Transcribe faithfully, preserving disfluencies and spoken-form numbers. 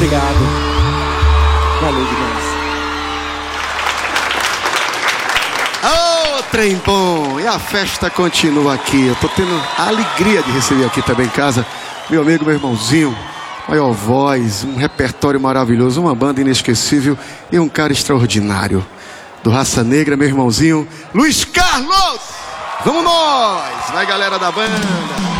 obrigado. Valeu demais. Ô, oh, trem bom! E a festa continua aqui. Eu tô tendo a alegria de receber aqui também em casa meu amigo, meu irmãozinho, maior voz, um repertório maravilhoso, uma banda inesquecível e um cara extraordinário. Do Raça Negra, meu irmãozinho, Luiz Carlos! Vamos nós! Vai, galera da banda!